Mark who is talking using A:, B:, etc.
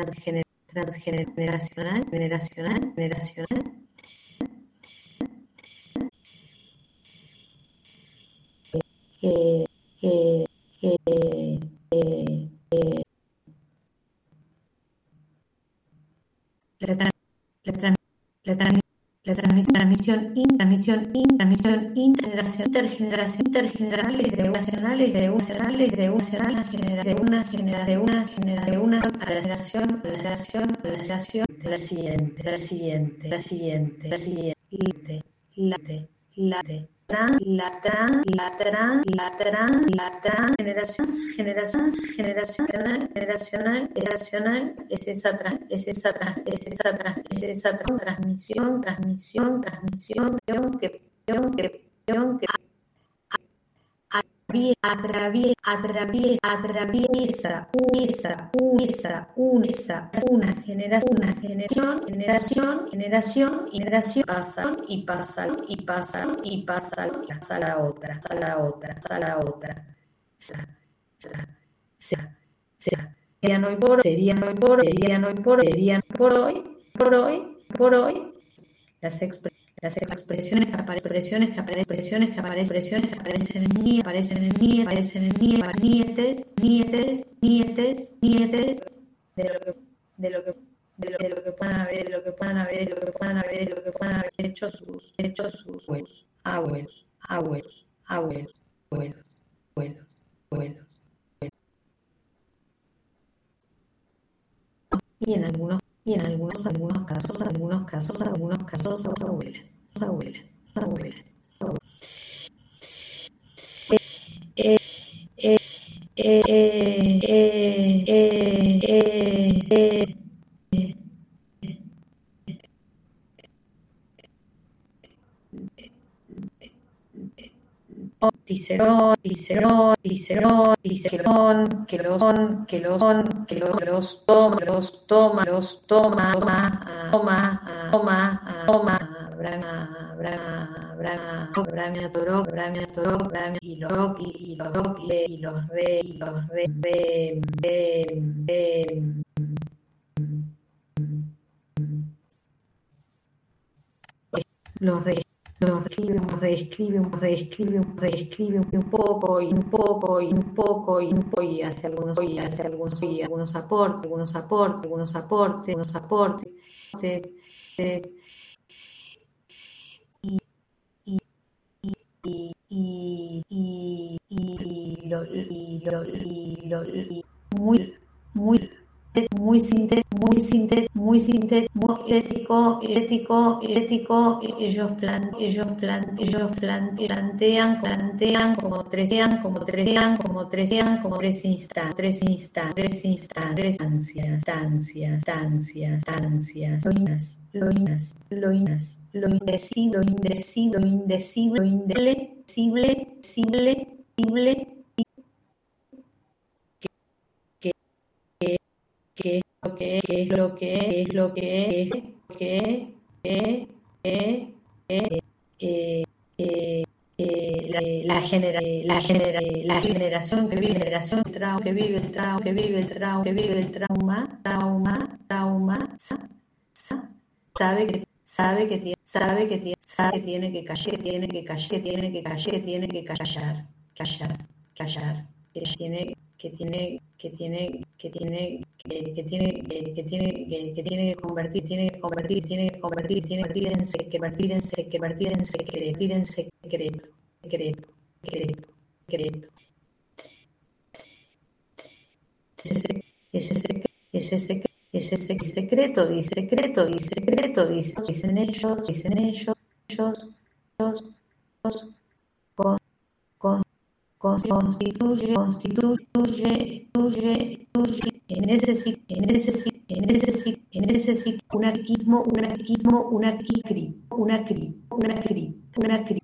A: transgeneracional, generacional. La transmisión intergeneracionales de una a la generación de la siguiente, generacional es esa transmisión que atraviesa una generación, pasa a la otra. Serían hoy por hoy las expresiones que aparecen en mí, nietes de lo que puedan haber hecho sus abuelos. Y en algunos casos abuelas. Cicerón, que los toma, Abraham y los reescribe un poco y hace algunos aportes muy sintético. Ellos plantean como tres instancias, lo indecible, que es lo la generación que vive el trauma sabe que tiene que callar, que tiene que convertir en secreto. Ese secreto, dicen ellos, constituye en ese un arquismo, una cri,